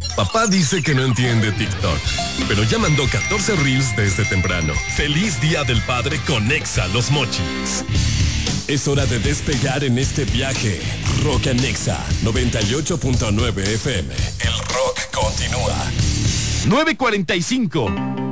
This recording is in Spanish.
Papá dice que no entiende TikTok, pero ya mandó 14 reels desde temprano. Feliz Día del Padre con Exa Los Mochis. Es hora de despegar en este viaje. Rock en Exa 98.9 FM. El rock continúa. 9:45.